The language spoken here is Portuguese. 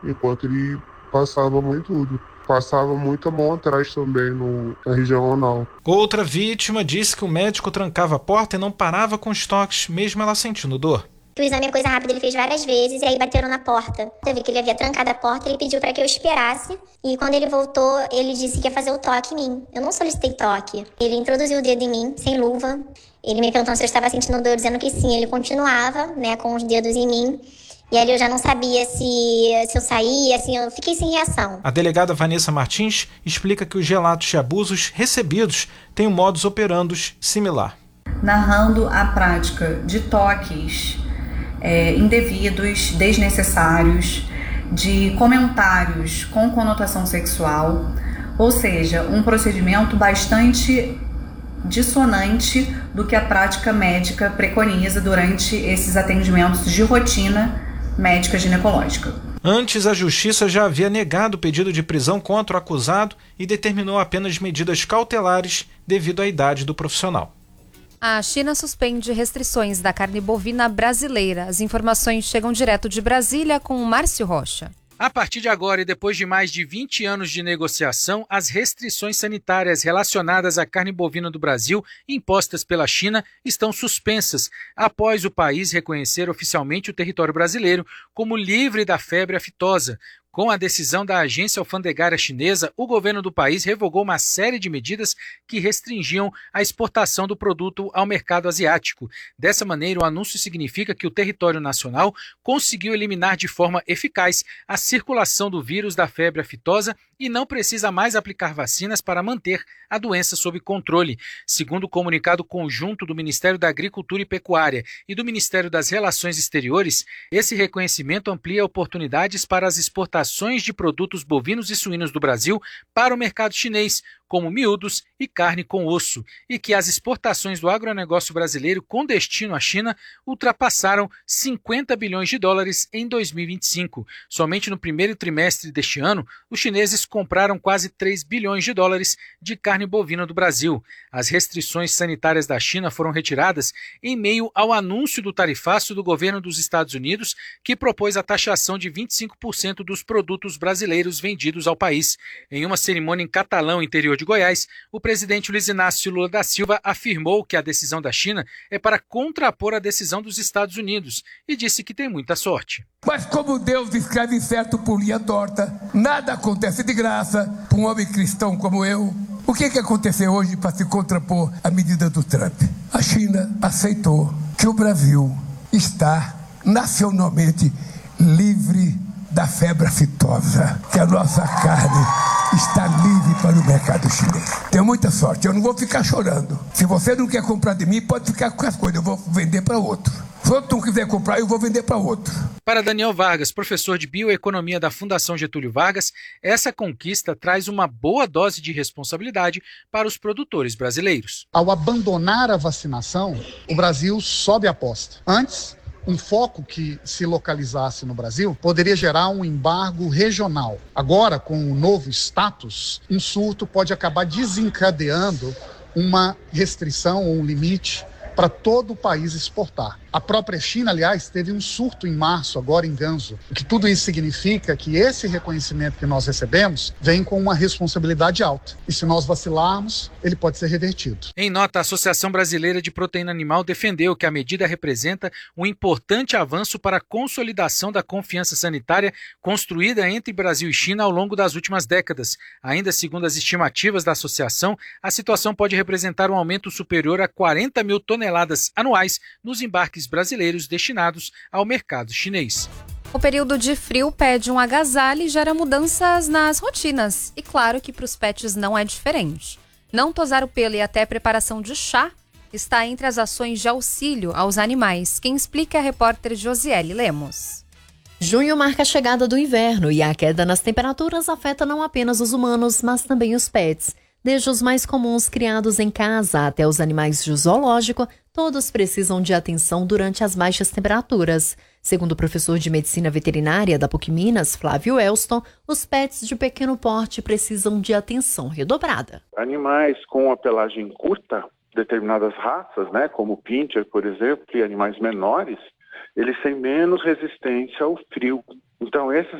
enquanto ele passava a mão em tudo. Passava muita mão atrás também na região anal. Outra vítima disse que o médico trancava a porta e não parava com os toques, mesmo ela sentindo dor. O exame é coisa rápida, ele fez várias vezes e aí bateram na porta. Eu vi que ele havia trancado a porta, ele pediu para que eu esperasse. E quando ele voltou, ele disse que ia fazer o toque em mim. Eu não solicitei toque. Ele introduziu o dedo em mim, sem luva. Ele me perguntou se eu estava sentindo dor, dizendo que sim. Ele continuava, né, com os dedos em mim. E ali eu já não sabia se eu saía, assim, eu fiquei sem reação. A delegada Vanessa Martins explica que os relatos de abusos recebidos têm um modus operandi similar. Narrando a prática de toques indevidos, desnecessários, de comentários com conotação sexual, ou seja, um procedimento bastante dissonante do que a prática médica preconiza durante esses atendimentos de rotina médica ginecológica. Antes, a Justiça já havia negado o pedido de prisão contra o acusado e determinou apenas medidas cautelares devido à idade do profissional. A China suspende restrições da carne bovina brasileira. As informações chegam direto de Brasília com o Márcio Rocha. A partir de agora e depois de mais de 20 anos de negociação, as restrições sanitárias relacionadas à carne bovina do Brasil, impostas pela China, estão suspensas, após o país reconhecer oficialmente o território brasileiro como livre da febre aftosa. Com a decisão da agência alfandegária chinesa, o governo do país revogou uma série de medidas que restringiam a exportação do produto ao mercado asiático. Dessa maneira, o anúncio significa que o território nacional conseguiu eliminar de forma eficaz a circulação do vírus da febre aftosa e não precisa mais aplicar vacinas para manter a doença sob controle. Segundo o comunicado conjunto do Ministério da Agricultura e Pecuária e do Ministério das Relações Exteriores, esse reconhecimento amplia oportunidades para as exportações de produtos bovinos e suínos do Brasil para o mercado chinês, como miúdos e carne com osso, e que as exportações do agronegócio brasileiro com destino à China ultrapassaram 50 bilhões de dólares em 2025. Somente no primeiro trimestre deste ano, os chineses compraram quase 3 bilhões de dólares de carne bovina do Brasil. As restrições sanitárias da China foram retiradas em meio ao anúncio do tarifaço do governo dos Estados Unidos, que propôs a taxação de 25% dos produtos brasileiros vendidos ao país. Em uma cerimônia em Catalão, interior de Goiás, o presidente Luiz Inácio Lula da Silva afirmou que a decisão da China é para contrapor a decisão dos Estados Unidos e disse que tem muita sorte. Mas como Deus escreve certo por linha torta, nada acontece de graça para um homem cristão como eu. O que aconteceu hoje para se contrapor à medida do Trump? A China aceitou que o Brasil está nacionalmente livre da febre aftosa, que a nossa carne está livre para o mercado chinês. Tenho muita sorte, eu não vou ficar chorando. Se você não quer comprar de mim, pode ficar com as coisas, eu vou vender para outro. Se outro não quiser comprar, eu vou vender para outro. Para Daniel Vargas, professor de Bioeconomia da Fundação Getúlio Vargas, essa conquista traz uma boa dose de responsabilidade para os produtores brasileiros. Ao abandonar a vacinação, o Brasil sobe a aposta. Antes, um foco que se localizasse no Brasil poderia gerar um embargo regional. Agora, com o novo status, um surto pode acabar desencadeando uma restrição ou um limite para todo o país exportar. A própria China, aliás, teve um surto em março, agora em Gansu. O que tudo isso significa que esse reconhecimento que nós recebemos vem com uma responsabilidade alta. E se nós vacilarmos, ele pode ser revertido. Em nota, a Associação Brasileira de Proteína Animal defendeu que a medida representa um importante avanço para a consolidação da confiança sanitária construída entre Brasil e China ao longo das últimas décadas. Ainda segundo as estimativas da associação, a situação pode representar um aumento superior a 40 mil toneladas anuais nos embarques brasileiros destinados ao mercado chinês. O período de frio pede um agasalho e gera mudanças nas rotinas. E claro que para os pets não é diferente. Não tosar o pelo e até preparação de chá está entre as ações de auxílio aos animais. Quem explica é a repórter Josiele Lemos. Junho marca a chegada do inverno e a queda nas temperaturas afeta não apenas os humanos, mas também os pets. Desde os mais comuns criados em casa até os animais de zoológico, todos precisam de atenção durante as baixas temperaturas. Segundo o professor de medicina veterinária da PUC Minas, Flávio Elston, os pets de pequeno porte precisam de atenção redobrada. Animais com a pelagem curta, determinadas raças, como o pincher, por exemplo, e animais menores, eles têm menos resistência ao frio. Então, esses